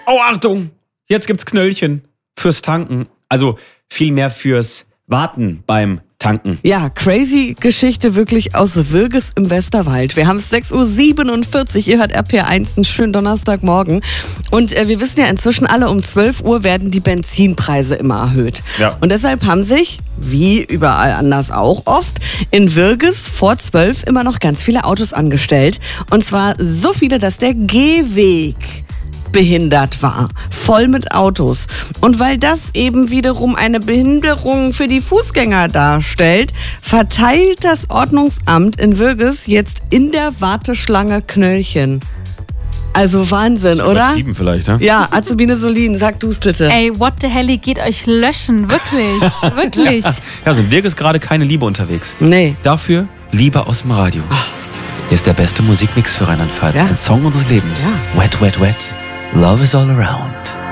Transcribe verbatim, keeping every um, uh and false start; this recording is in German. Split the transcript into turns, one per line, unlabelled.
Oh, Achtung! Jetzt gibt's Knöllchen fürs Tanken. Also vielmehr fürs Warten beim Tanken.
Ja, crazy Geschichte wirklich aus Würges im Westerwald. Wir haben es sechs Uhr siebenundvierzig, ihr hört R P R eins, einen schönen Donnerstagmorgen. Und äh, wir wissen ja inzwischen alle, um zwölf Uhr werden die Benzinpreise immer erhöht.
Ja.
Und deshalb haben sich, wie überall anders auch oft, in Würges vor zwölf immer noch ganz viele Autos angestellt. Und zwar so viele, dass der Gehweg behindert war, voll mit Autos. Und weil das eben wiederum eine Behinderung für die Fußgänger darstellt, verteilt das Ordnungsamt in Würges jetzt in der Warteschlange Knöllchen. Also Wahnsinn, oder?
Übertrieben vielleicht, ja?
Ja, Azubine Solin, sag du's bitte.
Ey, what the hell, geht euch löschen, wirklich, wirklich.
Ja, so in Wirk ist gerade keine Liebe unterwegs.
Nee.
Dafür Liebe aus dem Radio. Hier ist der beste Musikmix für Rheinland-Pfalz.
Ja.
Ein Song unseres Lebens.
Ja.
Wet, wet, wet. Love is all around.